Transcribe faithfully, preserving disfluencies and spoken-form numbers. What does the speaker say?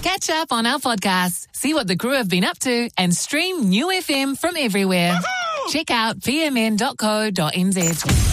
Catch up on our podcasts, see what the crew have been up to, and stream New F M from everywhere. Woo-hoo! Check out p m n dot co dot n z.